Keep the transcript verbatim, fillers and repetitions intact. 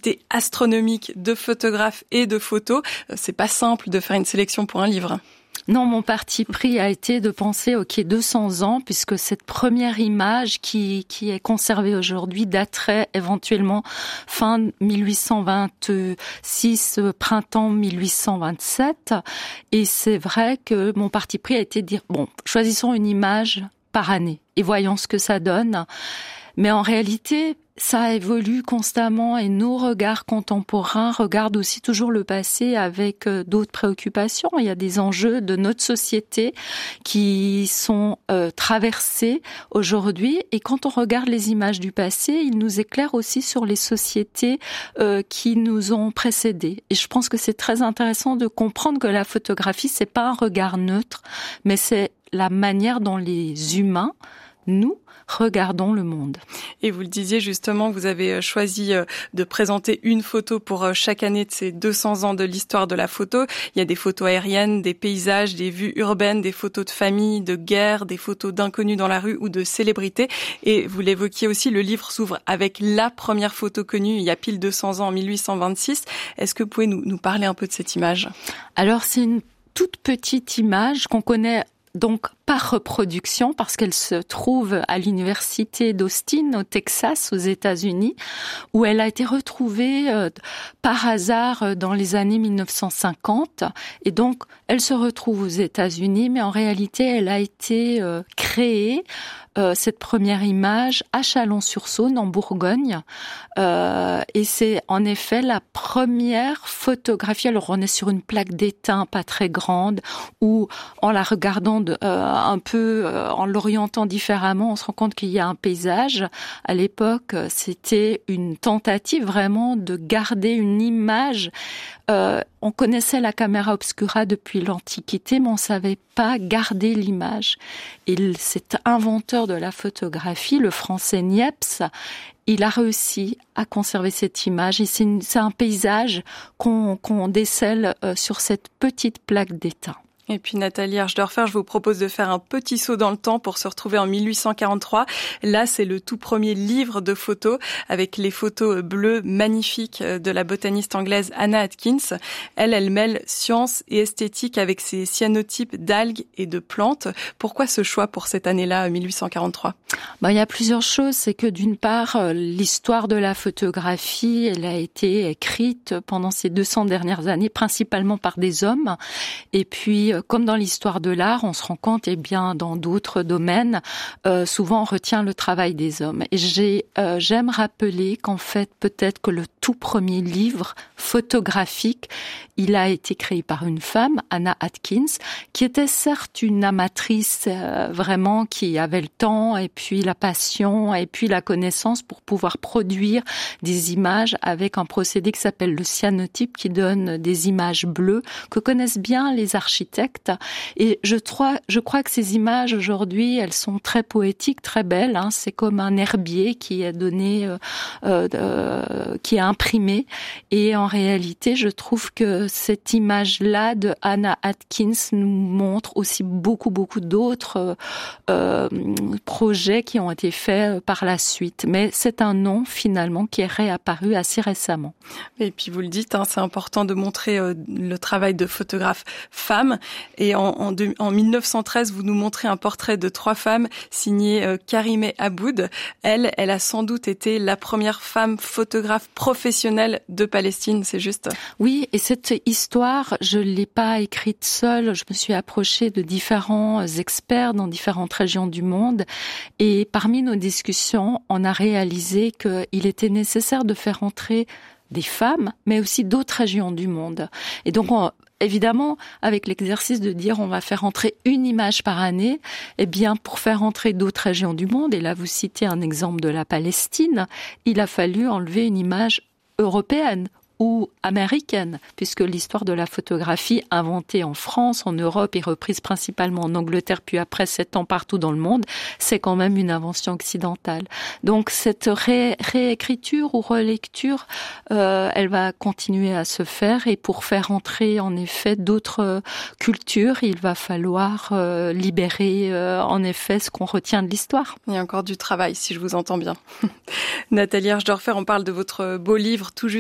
quantité astronomique de photographes et de photos. C'est pas simple de faire une sélection pour un livre. Non, mon parti pris a été de penser, ok, deux cents ans, puisque cette première image qui, qui est conservée aujourd'hui daterait éventuellement fin mille huit cent vingt-six, printemps mille huit cent vingt-sept. Et c'est vrai que mon parti pris a été de dire, bon, choisissons une image par année et voyons ce que ça donne. Mais en réalité, ça évolue constamment et nos regards contemporains regardent aussi toujours le passé avec d'autres préoccupations. Il y a des enjeux de notre société qui sont euh, traversés aujourd'hui et quand on regarde les images du passé, ils nous éclairent aussi sur les sociétés euh, qui nous ont précédés. Et je pense que c'est très intéressant de comprendre que la photographie, c'est pas un regard neutre, mais c'est la manière dont les humains, nous, regardons le monde. Et vous le disiez justement, vous avez choisi de présenter une photo pour chaque année de ces deux cents ans de l'histoire de la photo. Il y a des photos aériennes, des paysages, des vues urbaines, des photos de famille, de guerre, des photos d'inconnus dans la rue ou de célébrités. Et vous l'évoquiez aussi, le livre s'ouvre avec la première photo connue il y a pile deux cents ans, en mille huit cent vingt-six. Est-ce que vous pouvez nous, nous parler un peu de cette image? Alors c'est une toute petite image qu'on connaît donc par reproduction, parce qu'elle se trouve à l'université d'Austin, au Texas, aux États-Unis, où elle a été retrouvée euh, par hasard dans les années mille neuf cent cinquante. Et donc, elle se retrouve aux États-Unis, mais en réalité, elle a été euh, créée, euh, cette première image, à Chalon-sur-Saône, en Bourgogne. Euh, et c'est en effet la première photographie. Alors, on est sur une plaque d'étain pas très grande, où en la regardant de, euh, un peu euh, en l'orientant différemment, on se rend compte qu'il y a un paysage. À l'époque, c'était une tentative vraiment de garder une image. Euh, on connaissait la caméra obscura depuis l'Antiquité, mais on savait pas garder l'image. Et cet inventeur de la photographie, le français Niepce, il a réussi à conserver cette image. Et c'est, une, c'est un paysage qu'on, qu'on décèle euh, sur cette petite plaque d'étain. Et puis Nathalie Archdorfer, je vous propose de faire un petit saut dans le temps pour se retrouver en mille huit cent quarante-trois. Là, c'est le tout premier livre de photos avec les photos bleues magnifiques de la botaniste anglaise Anna Atkins. Elle, elle mêle science et esthétique avec ses cyanotypes d'algues et de plantes. Pourquoi ce choix pour cette année-là, mille huit cent quarante-trois? Ben, il y a plusieurs choses. C'est que d'une part, l'histoire de la photographie, elle a été écrite pendant ces deux cents dernières années, principalement par des hommes. Et puis, comme dans l'histoire de l'art, on se rend compte, et bien dans d'autres domaines, euh, souvent on retient le travail des hommes. Et j'ai, euh, j'aime rappeler qu'en fait, peut-être que le tout premier livre photographique, il a été créé par une femme, Anna Atkins, qui était certes une amatrice euh, vraiment, qui avait le temps et puis la passion et puis la connaissance pour pouvoir produire des images avec un procédé qui s'appelle le cyanotype, qui donne des images bleues que connaissent bien les architectes. Et je crois, je crois que ces images aujourd'hui, elles sont très poétiques, très belles. Hein. C'est comme un herbier qui est donné, euh, euh, qui est imprimé. Et en réalité, je trouve que cette image-là de Anna Atkins nous montre aussi beaucoup, beaucoup d'autres euh, projets qui ont été faits par la suite. Mais c'est un nom finalement qui est réapparu assez récemment. Et puis vous le dites, hein, c'est important de montrer euh, le travail de photographes femmes. Et en, en, de, en mille neuf cent treize, vous nous montrez un portrait de trois femmes signé euh, Karimeh Aboud. Elle, elle a sans doute été la première femme photographe professionnelle de Palestine, c'est juste? Oui, et cette histoire, je l'ai pas écrite seule. Je me suis approchée de différents experts dans différentes régions du monde. Et parmi nos discussions, on a réalisé qu'il était nécessaire de faire entrer des femmes, mais aussi d'autres régions du monde. Et donc, on, évidemment, avec l'exercice de dire on va faire entrer une image par année, eh bien, pour faire entrer d'autres régions du monde, et là vous citez un exemple de la Palestine, il a fallu enlever une image européenne ou américaine, puisque l'histoire de la photographie inventée en France, en Europe et reprise principalement en Angleterre, puis après sept ans partout dans le monde, c'est quand même une invention occidentale. Donc cette ré- réécriture ou relecture, euh, elle va continuer à se faire, et pour faire entrer en effet d'autres cultures, il va falloir euh, libérer euh, en effet ce qu'on retient de l'histoire. Il y a encore du travail, si je vous entends bien. Nathalie Archdorfer, on parle de votre beau livre tout juste